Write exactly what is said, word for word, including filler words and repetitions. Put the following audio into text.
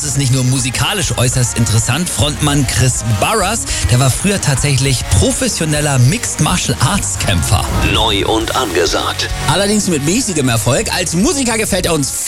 ist nicht nur musikalisch äußerst interessant. Frontmann Chris Barras, der war früher tatsächlich professioneller Mixed Martial Arts Kämpfer. Neu und angesagt. Allerdings mit mäßigem Erfolg. Als Musiker gefällt er uns